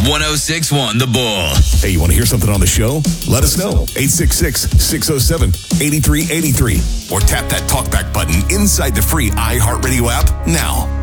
1061 The Bull. Hey, you want to hear something on the show? Let us know. 866-607-8383. Or tap that talkback button inside the free iHeartRadio app now.